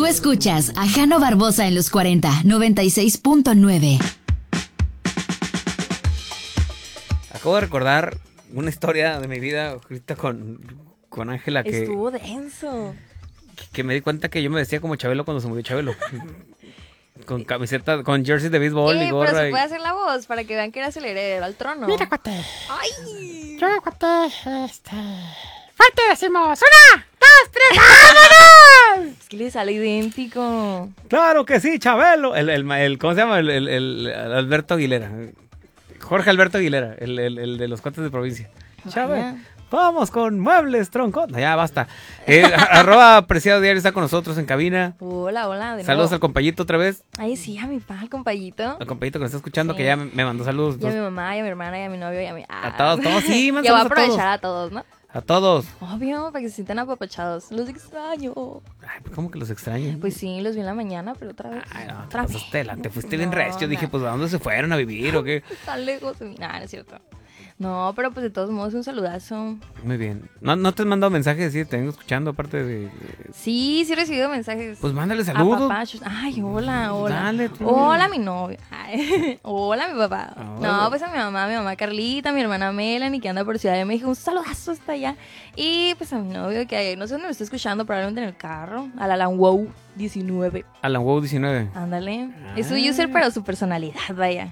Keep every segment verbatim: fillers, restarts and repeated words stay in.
escuchas a Jano Barbosa en los cuarenta, noventa y seis punto nueve. Acabo de recordar una historia de mi vida ahorita con con Ángela que estuvo denso. Que, que me di cuenta que yo me vestía como Chabelo cuando se murió Chabelo. Con camiseta, con jersey de béisbol eh, y gorra. Pero se y... puede hacer la voz para que vean que eras el heredero al trono. Mira, cuate. ¡Ay! Yo, cuate, este... ¡Fuerte decimos! ¡Una, dos, tres, vámonos! Es que le sale idéntico. Claro que sí, Chabelo. El, el, el, ¿Cómo se llama? El, el, el Alberto Aguilera. Jorge Alberto Aguilera, el, el, el de los cuates de provincia. Chabelo. Vamos con muebles, tronco. No, ya basta. Eh, arroba Apreciado Diario está con nosotros en cabina. Hola, hola. De saludos nuevo. al compayito otra vez. Ay, sí, a mi pa, al compayito. Al compayito que nos está escuchando, Sí. que ya me, me mandó saludos. Y a mi mamá, y a mi hermana, y a mi novio, y a mi... A todos, todos, sí, Ya voy a mándalos a aprovechar todos. a todos, ¿no? A todos. Obvio, para que se sientan apapachados. Los extraño. Ay, ¿cómo que los extraño? Pues sí, los vi en la mañana, pero otra vez. Ay, no, te otra pasaste adelante, fuiste bien No, recio. Dije, no. pues, ¿a dónde se fueron a vivir o qué? Están lejos de mí. Nah, no es cierto. No, pero pues de todos modos, un saludazo. Muy bien. ¿No, no te han mandado mensajes? Sí, te vengo escuchando, aparte de... Sí, sí he recibido mensajes. Pues mándale saludos. Apapachos. Ay, hola, hola. Dale, tú. Hola, mi novio. Ay, hola, mi papá. Hola. No, pues a mi mamá, mi mamá Carlita, mi hermana Melanie, que anda por Ciudad de México. Un saludazo hasta allá. Y pues a mi novio, que no sé dónde me está escuchando, probablemente en el carro. Al Alan Wow diecinueve. Alan Wow diecinueve. Ándale. Es su Ah. user, pero su personalidad, vaya.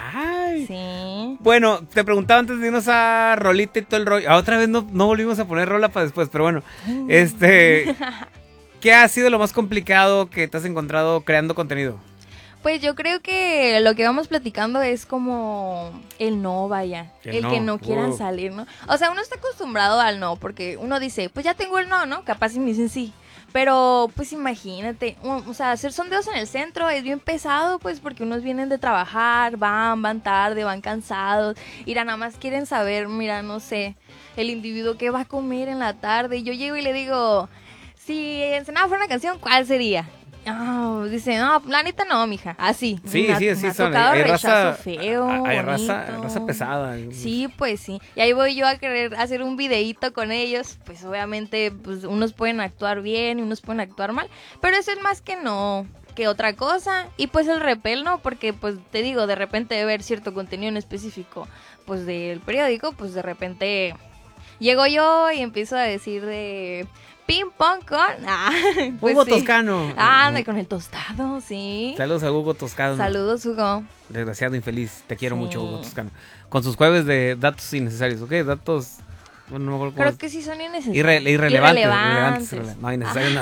Ay. Sí. Bueno, te preguntaba antes de irnos a rolita y todo el rollo. Ah, otra vez no, no volvimos a poner rola para después, pero bueno. Este... ¿Qué ha sido lo más complicado que te has encontrado creando contenido? Pues yo creo que lo que vamos platicando es como el no, vaya, El el, no, que no quieran uh. salir, ¿no? O sea, uno está acostumbrado al no, porque uno dice, pues ya tengo el no, ¿no? Capaz y me dicen sí. Pero, pues imagínate, o, o sea, hacer sondeos en el centro es bien pesado, pues porque unos vienen de trabajar, van, van tarde, van cansados, y nada más quieren saber, mira, no sé, el individuo qué va a comer en la tarde. Y yo llego y le digo, si Ensenada fuera una canción, ¿cuál sería? Oh, dice, no, la neta no, mija, así. Sí, me ha- sí, sí, me ha son. tocado Hay rechazo raza, feo, hay raza, bonito. raza pesada. Sí, pues sí. Y ahí voy yo a querer hacer un videíto con ellos. Pues obviamente, pues unos pueden actuar bien y unos pueden actuar mal. Pero eso es más que no que otra cosa. Y pues el repel, ¿no? Porque pues te digo, de repente ver cierto contenido en específico, pues del periódico, pues de repente llego yo y empiezo a decir de ping pong con... Ah, pues Hugo sí. Toscano. Ah, anda con el tostado, sí. Saludos a Hugo Toscano. Saludos, Hugo. Desgraciado infeliz. Te quiero Sí. mucho, Hugo Toscano. Con sus jueves de datos innecesarios, ¿ok? Datos... Bueno, no me acuerdo cómo Creo es. que sí son innecesarios. Irre- irrelevantes. Irrelevantes. irrelevantes, irrele- No, innecesarios.